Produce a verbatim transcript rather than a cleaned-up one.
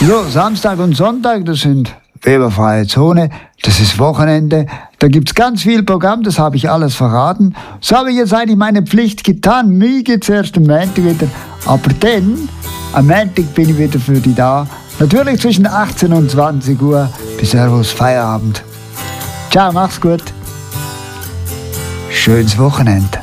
So, Samstag und Sonntag, das sind weberfreie Zone, das ist Wochenende. Da gibt es ganz viel Programm, das habe ich alles verraten. So habe ich jetzt eigentlich meine Pflicht getan. Mir geht es erst am Montag wieder. Aber dann, am Montag bin ich wieder für dich da. Natürlich zwischen achtzehn und zwanzig Uhr. Bis Servus, Feierabend. Ciao, mach's gut. Schönes Wochenende.